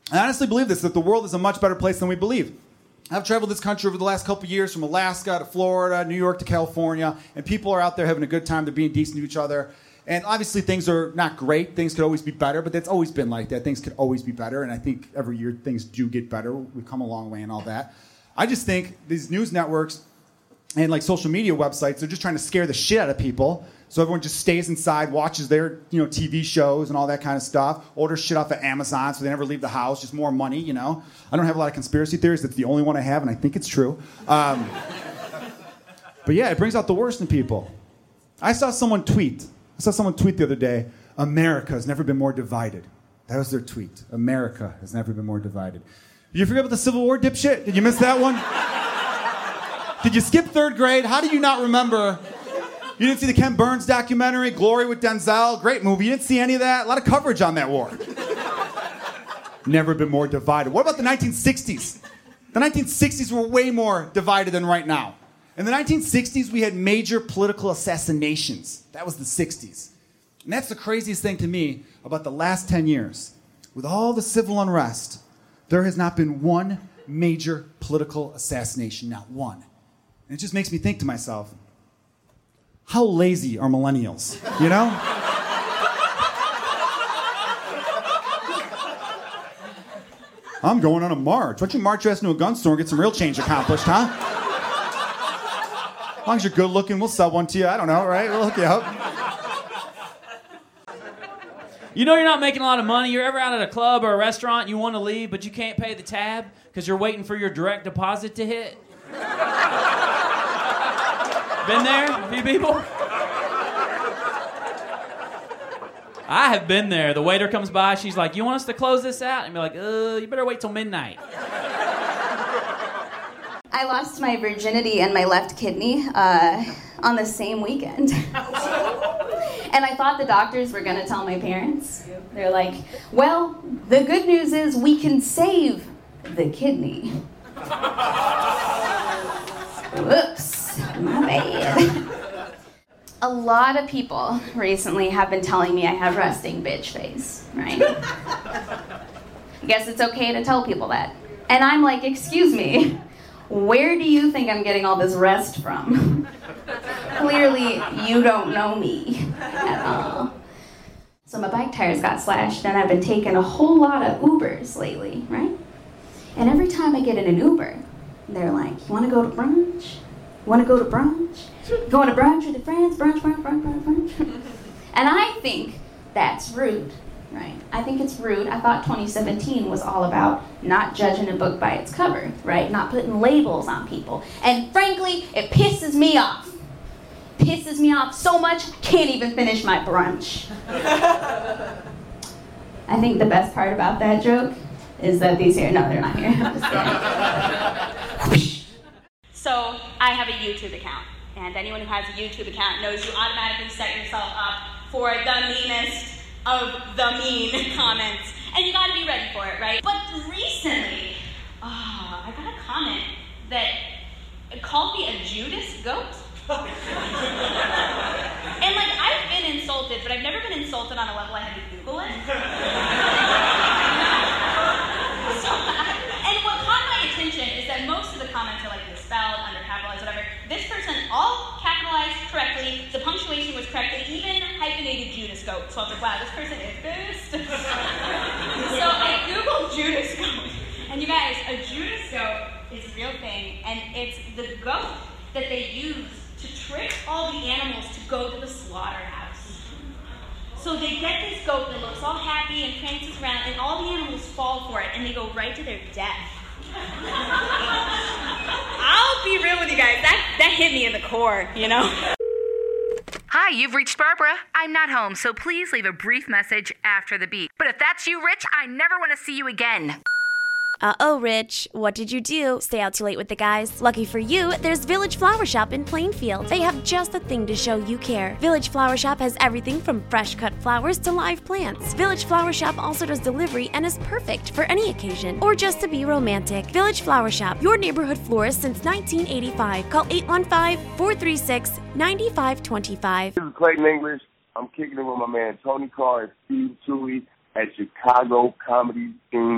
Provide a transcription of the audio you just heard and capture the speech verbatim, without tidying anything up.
I honestly believe this, that the world is a much better place than we believe. I've traveled this country over the last couple of years from Alaska to Florida, New York to California, and people are out there having a good time. They're being decent to each other. And obviously things are not great. Things could always be better, but that's always been like that. Things could always be better, and I think every year things do get better. We've come a long way and all that. I just think these news networks and like social media websites, they're just trying to scare the shit out of people. So everyone just stays inside, watches their, you know, T V shows and all that kind of stuff. Orders shit off of Amazon, so they never leave the house. Just more money, you know. I don't have a lot of conspiracy theories. That's the only one I have, and I think it's true. Um, but yeah, it brings out the worst in people. I saw someone tweet. I saw someone tweet the other day, America has never been more divided. That was their tweet. America has never been more divided. Did you forget about the Civil War, dipshit? Did you miss that one? Did you skip third grade? How do you not remember? You didn't see the Ken Burns documentary, Glory with Denzel? Great movie. You didn't see any of that? A lot of coverage on that war. Never been more divided. What about the nineteen sixties? The nineteen sixties were way more divided than right now. In the nineteen sixties, we had major political assassinations. That was the sixties. And that's the craziest thing to me about the last ten years. With all the civil unrest, there has not been one major political assassination, not one. And it just makes me think to myself, how lazy are millennials, you know? I'm going on a march. Why don't you march your ass into a gun store and get some real change accomplished, huh? As long as you're good looking, we'll sell one to you. I don't know, right? We'll hook you up. You know you're not making a lot of money. You're ever out at a club or a restaurant, you want to leave, but you can't pay the tab because you're waiting for your direct deposit to hit? Been there, a few people? I have been there. The waiter comes by, she's like, you want us to close this out? And be like, uh, you better wait till midnight. I lost my virginity and my left kidney uh, on the same weekend. And I thought the doctors were going to tell my parents. They're like, well, the good news is we can save the kidney. Whoops. My bad. A lot of people recently have been telling me I have resting bitch face, right? I guess it's okay to tell people that. And I'm like, excuse me, where do you think I'm getting all this rest from? Clearly, you don't know me at all. So my bike tires got slashed, and I've been taking a whole lot of Ubers lately, right? And every time I get in an Uber, they're like, you want to go to brunch? Want to go to brunch? Going to brunch with your friends? Brunch, brunch, brunch, brunch, brunch. And I think that's rude, right? I think it's rude. I thought twenty seventeen was all about not judging a book by its cover, right? Not putting labels on people. And frankly, it pisses me off. Pisses me off so much, I can't even finish my brunch. I think the best part about that joke is that these here, no, they're not here. I'm just kidding. So I have a YouTube account, and anyone who has a YouTube account knows you automatically set yourself up for the meanest of the mean comments, and you gotta be ready for it, right? But recently, oh, I got a comment that called me a Judas goat. And like, I've been insulted, but I've never been insulted on a level I had to Google it. So, and what caught my attention is that most of the comments are like misspelled, undercapitalized, whatever. This person all capitalized correctly, the punctuation was correct, they even hyphenated Judas goat. So I was like, wow, this person is pissed. So I Googled Judas goat. And you guys, a Judas goat is a real thing, and it's the goat that they use to trick all the animals to go to the slaughterhouse. So they get this goat that looks all happy and prances around, and all the animals fall for it, and they go right to their death. I'll be real with you guys, that, that hit me in the core, you know? Hi, you've reached Barbara. I'm not home, so please leave a brief message after the beep. But if that's you, Rich, I never want to see you again. Uh-oh, Rich. What did you do? Stay out too late with the guys? Lucky for you, there's Village Flower Shop in Plainfield. They have just the thing to show you care. Village Flower Shop has everything from fresh-cut flowers to live plants. Village Flower Shop also does delivery and is perfect for any occasion or just to be romantic. Village Flower Shop, your neighborhood florist since nineteen eighty-five. Call eight one five, four three six, nine five two five. This is Clayton English. I'm kicking it with my man Tony Carr and Steve Toohey at Chicago Comedy Scene.